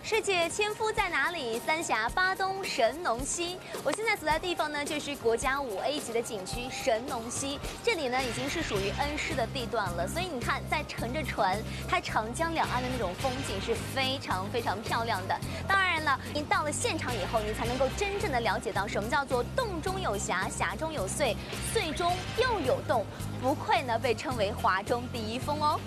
世界千夫在哪里？三峡巴东神农溪。我现在所在的地方呢，就是国家5A 级的景区神农溪。这里呢，已经是属于恩施的地段了，所以你看，在乘着船，它长江两岸的那种风景是非常非常漂亮的。当然了，你到了现场以后，你才能够真正的了解到什么叫做洞中有峡，峡中有隧，隧中又有洞，不愧呢被称为华中第一峰哦。